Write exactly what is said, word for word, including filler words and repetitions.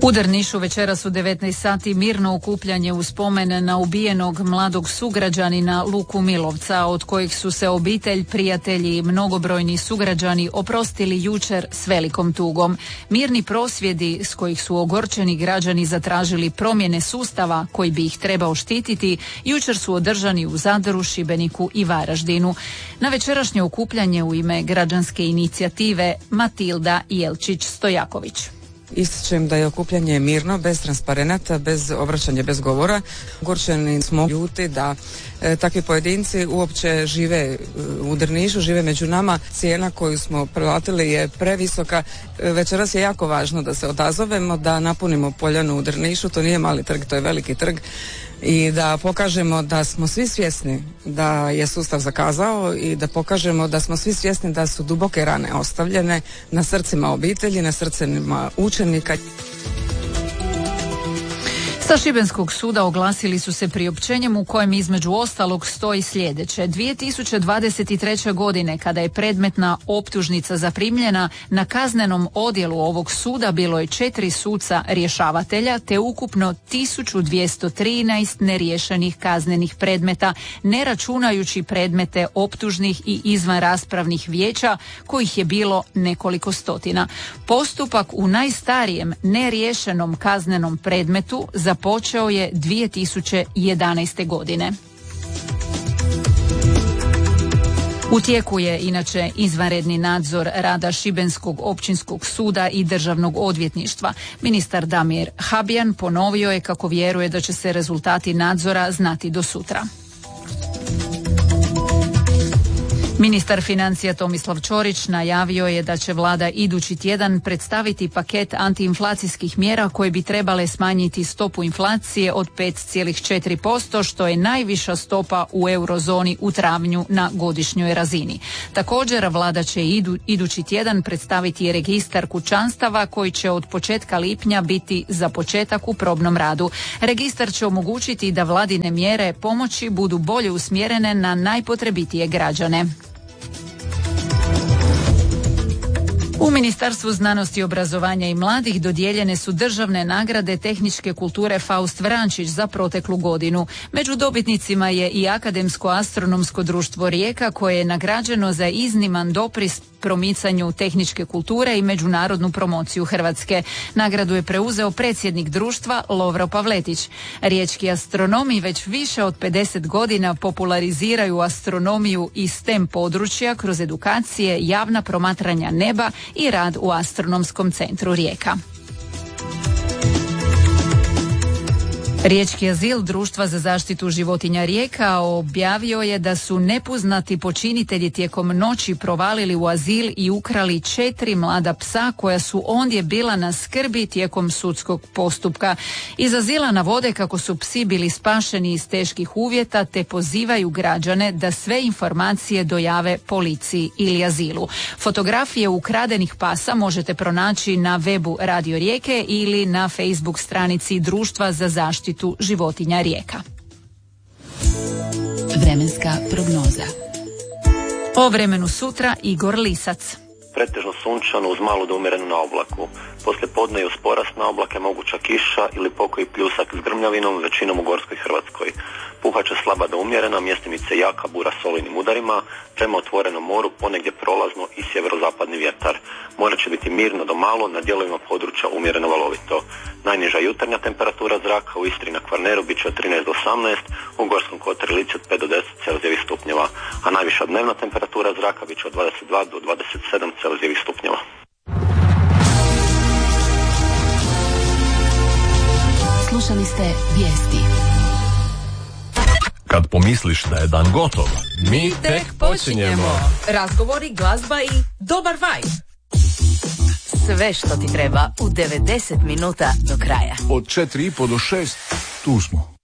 U Drnišu večeras u devetnaest sati mirno okupljanje u spomen na ubijenog mladog sugrađanina Luku Milovca, od kojeg su se obitelj, prijatelji i mnogobrojni sugrađani oprostili jučer s velikom tugom. Mirni prosvjedi s kojih su ogorčeni građani zatražili promjene sustava koji bi ih trebao štititi, jučer su održani u Zadru, Šibeniku i Varaždinu. Na večerašnje okupljanje u ime građanske inicijative Matilda Jelčić-Stojaković. Ističem da je okupljanje mirno, bez transparenata, bez obraćanja, bez govora. Ogorčeni smo ljuti da e, takvi pojedinci uopće žive e, u Drnišu, žive među nama. Cijena koju smo platili je previsoka. E, večeras je jako važno da se odazovemo, da napunimo Poljanu u Drnišu. To nije mali trg, to je veliki trg. I da pokažemo da smo svi svjesni da je sustav zakazao i da pokažemo da smo svi svjesni da su duboke rane ostavljene na srcima obitelji, na srcima učenika. Sa Šibenskog suda oglasili su se priopćenjem u kojem između ostalog stoji sljedeće. dvije tisuće dvadeset treće. godine, kada je predmetna optužnica zaprimljena, na kaznenom odjelu ovog suda bilo je četiri suca rješavatelja te ukupno tisuću dvjesto trinaest neriješenih kaznenih predmeta, ne računajući predmete optužnih i izvanraspravnih vijeća, kojih je bilo nekoliko stotina. Postupak u najstarijem neriješenom kaznenom predmetu za počeo je dvije tisuće jedanaeste. godine. U tijeku je inače izvanredni nadzor rada Šibenskog općinskog suda i državnog odvjetništva. Ministar Damir Habijan ponovio je kako vjeruje da će se rezultati nadzora znati do sutra. Ministar financija Tomislav Ćorić najavio je da će vlada idući tjedan predstaviti paket antiinflacijskih mjera koje bi trebale smanjiti stopu inflacije od pet zarez četiri posto, što je najviša stopa u eurozoni u travnju na godišnjoj razini. Također, vlada će idu, idući tjedan predstaviti registar kućanstava koji će od početka lipnja biti za početak u probnom radu. Registar će omogućiti da vladine mjere pomoći budu bolje usmjerene na najpotrebitije građane. U Ministarstvu znanosti, obrazovanja i mladih dodijeljene su državne nagrade tehničke kulture Faust Vrančić za proteklu godinu. Među dobitnicima je i Akademsko astronomsko društvo Rijeka, koje je nagrađeno za izniman dopris promicanju tehničke kulture i međunarodnu promociju Hrvatske. Nagradu je preuzeo predsjednik društva Lovro Pavletić. Riječki astronomi već više od pedeset godina populariziraju astronomiju i STEM područja kroz edukacije, javna promatranja neba i rad u Astronomskom centru Rijeka. Riječki azil Društva za zaštitu životinja Rijeka objavio je da su nepoznati počinitelji tijekom noći provalili u azil i ukrali četiri mlada psa koja su ondje bila na skrbi tijekom sudskog postupka. Iz azila navode kako su psi bili spašeni iz teških uvjeta te pozivaju građane da sve informacije dojave policiji ili azilu. Fotografije ukradenih pasa možete pronaći na webu Radio Rijeke ili na Facebook stranici Društva za zaštitu životinja Rijeka. Vremenska prognoza. O vremenu sutra Igor Lisac. Pretežno sunčano uz malo do umjereno na oblaku. Poslije podne uz porast na oblake moguća kiša ili pokoji pljusak s grmljavinom, većinom u Gorskoj Hrvatskoj. Puhaće slaba do umjerena, mjestimice jaka bura s olujnim udarima, prema otvorenom moru ponegdje prolazno i sjeverozapadni vjetar. More će biti mirno do malo, na dijelovima područja umjereno valovito. Najniža jutarnja temperatura zraka u Istri na Kvarneru bit će od trinaest do osamnaest, u Gorskom kotaru Lici od pet do deset celzijevih stupnjeva, a najviša dnevna temperatura zraka bit će od dvadeset dva do dvadeset sedam celzijevih stupnjeva. Slušali ste vijesti. Kad pomisliš da je dan gotov, mi tek počinjemo. Razgovori, glazba i dobar vibe. Sve što ti treba u devedeset minuta do kraja. Od četiri i po do šest tu smo.